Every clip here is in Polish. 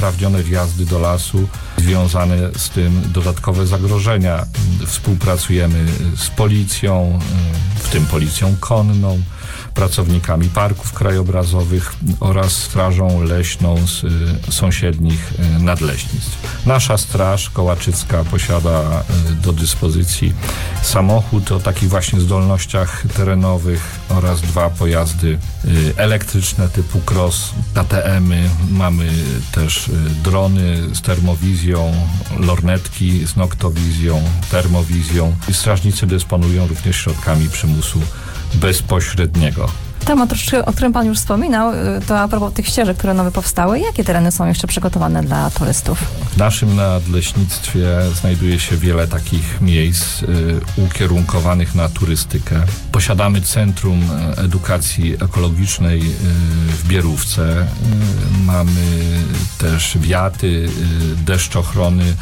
nieuprawnione wjazdy do lasu, związane z tym dodatkowe zagrożenia. Współpracujemy z policją, w tym policją konną, pracownikami parków krajobrazowych oraz strażą leśną z sąsiednich nadleśnictw. Nasza straż kołaczycka posiada do dyspozycji samochód o takich właśnie zdolnościach terenowych oraz 2 pojazdy elektryczne typu cross, ATM-y. Mamy też drony z termowizją, lornetki z noktowizją, termowizją. Strażnicy dysponują również środkami przymusu bezpośredniego. Temat, o którym pan już wspominał, to a propos tych ścieżek, które nowe powstały. Jakie tereny są jeszcze przygotowane dla turystów? W naszym nadleśnictwie znajduje się wiele takich miejsc ukierunkowanych na turystykę. Posiadamy Centrum Edukacji Ekologicznej w Bierówce. Mamy też wiaty, deszczochrony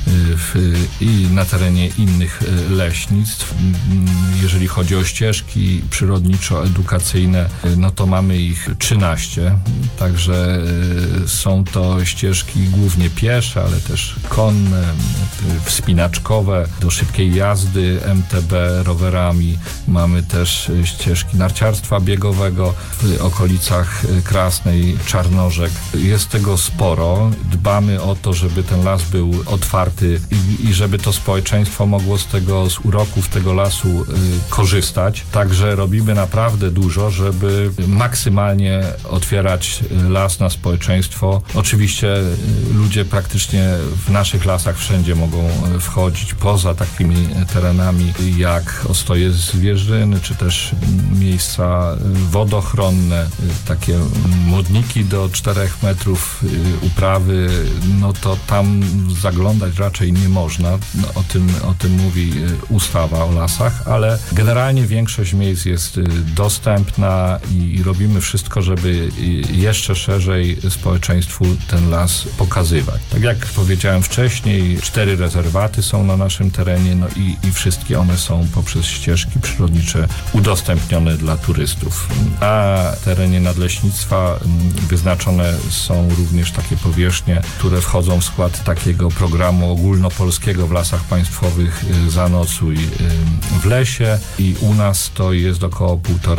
i na terenie innych leśnictw. Jeżeli chodzi o ścieżki przyrodniczo-edukacyjne, no to mamy ich 13, także są to ścieżki głównie piesze, ale też konne, wspinaczkowe, do szybkiej jazdy MTB rowerami. Mamy też ścieżki narciarstwa biegowego w okolicach Krasnej, Czarnorzek. Jest tego sporo. Dbamy o to, żeby ten las był otwarty i żeby to społeczeństwo mogło z uroków tego lasu korzystać. Także robimy naprawdę dużo, żeby maksymalnie otwierać las na społeczeństwo. Oczywiście ludzie praktycznie w naszych lasach wszędzie mogą wchodzić, poza takimi terenami jak ostoje zwierzyny, czy też miejsca wodochronne, takie modniki do 4 metrów uprawy, no to tam zaglądać raczej nie można. O tym mówi ustawa o lasach, ale generalnie większość miejsc jest dostępna i robimy wszystko, żeby jeszcze szerzej społeczeństwu ten las pokazywać. Tak jak powiedziałem wcześniej, 4 rezerwaty są na naszym terenie, no i wszystkie one są poprzez ścieżki przyrodnicze udostępnione dla turystów. Na terenie nadleśnictwa wyznaczone są również takie powierzchnie, które wchodzą w skład takiego programu ogólnopolskiego w Lasach Państwowych Zanocuj w lesie i u nas to jest około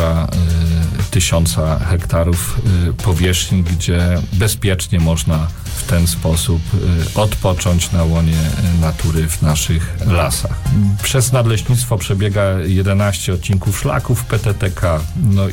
1500 hektarów powierzchni, gdzie bezpiecznie można w ten sposób odpocząć na łonie natury w naszych lasach. Przez nadleśnictwo przebiega 11 odcinków szlaków PTTK, no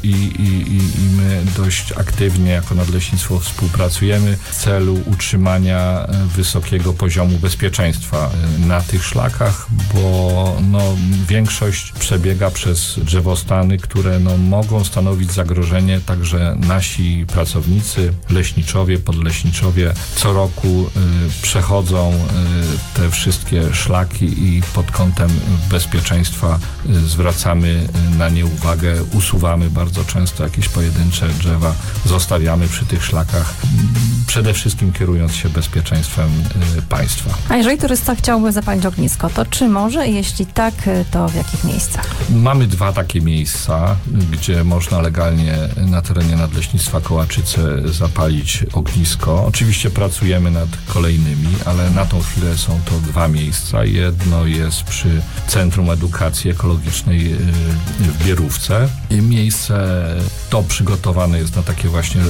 i my dość aktywnie jako nadleśnictwo współpracujemy w celu utrzymania wysokiego poziomu bezpieczeństwa na tych szlakach, bo większość przebiega przez drzewostany, które mogą stanowić zagrożenie, także nasi pracownicy, leśniczowie, podleśniczowie co roku przechodzą te wszystkie szlaki i pod kątem bezpieczeństwa zwracamy na nie uwagę, usuwamy bardzo często jakieś pojedyncze drzewa, zostawiamy przy tych szlakach, przede wszystkim kierując się bezpieczeństwem państwa. A jeżeli turysta chciałby zapalić ognisko, to czy może? Jeśli tak, to w jakich miejscach? Mamy 2 takie miejsca, gdzie można legalnie na terenie Nadleśnictwa Kołaczyce zapalić ognisko. Oczywiście pracujemy nad kolejnymi, ale na tą chwilę są to 2 miejsca. Jedno jest przy Centrum Edukacji Ekologicznej w Bierówce. Miejsce to przygotowane jest na takie właśnie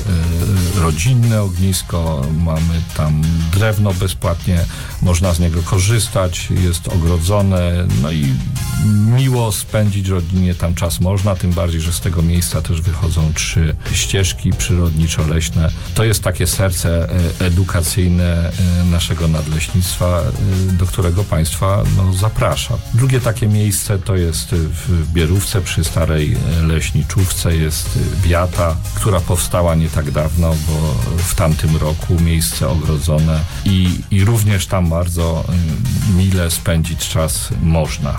rodzinne ognisko. Mamy tam drewno bezpłatnie, można z niego korzystać, jest ogrodzone, no i miło spędzić rodzinnie tam czas można, tym bardziej, że z tego miejsca też wychodzą 3 ścieżki przyrodniczo-leśne. To jest takie serce edukacyjne naszego nadleśnictwa, do którego państwa zaprasza. Drugie takie miejsce to jest w Bierówce przy starej leśniczówce, jest wiata, która powstała nie tak dawno, bo w tamtym roku miejsce ogrodzone i również tam bardzo mile spędzić czas można.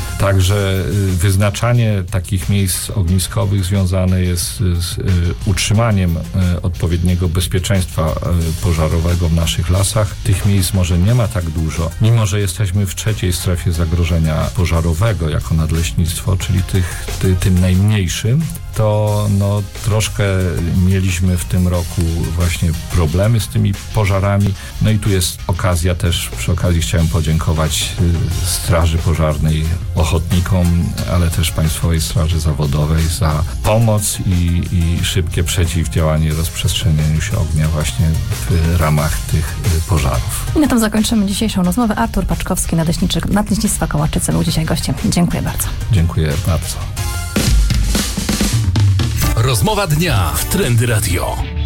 Także wyznaczanie takich miejsc ogniskowych związane jest z utrzymaniem odpowiedniego bezpieczeństwa pożarowego w naszych lasach. Tych miejsc może nie ma tak dużo, mimo że jesteśmy w 3. strefie zagrożenia pożarowego jako nadleśnictwo, czyli tym najmniejszym. to troszkę mieliśmy w tym roku właśnie problemy z tymi pożarami. No i tu jest okazja też, przy okazji chciałem podziękować Straży Pożarnej, ochotnikom, ale też Państwowej Straży Zawodowej za pomoc i szybkie przeciwdziałanie rozprzestrzenianiu się ognia właśnie w ramach tych pożarów. I na tym zakończymy dzisiejszą rozmowę. Artur Paczkowski, Nadleśnictwa Kołaczycy, był dzisiaj gościem. Dziękuję bardzo. Dziękuję bardzo. Rozmowa dnia w Trendy Radio.